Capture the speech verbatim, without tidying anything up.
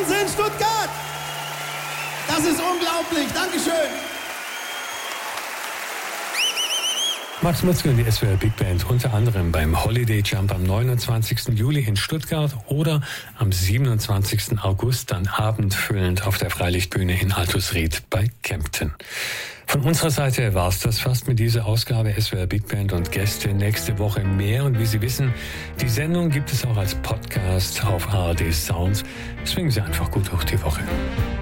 Hause in Stuttgart. Das ist unglaublich. Dankeschön. Max Mutzke und die S W R Big Band unter anderem beim Holiday Jump am neunundzwanzigsten Juli in Stuttgart oder am siebenundzwanzigsten August dann abendfüllend auf der Freilichtbühne in Altusried bei Kempten. Von unserer Seite war es das fast mit dieser Ausgabe S W R Big Band und Gäste. Nächste Woche mehr und wie Sie wissen, die Sendung gibt es auch als Podcast auf A R D Sound. Swingen Sie einfach gut durch die Woche.